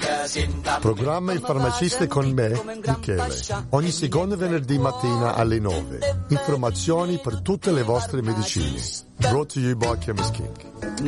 Programma Il Farmacista con me, Michele. Ogni secondo venerdì mattina alle 9. Informazioni per tutte le vostre medicine. Brought to you by Chemist King.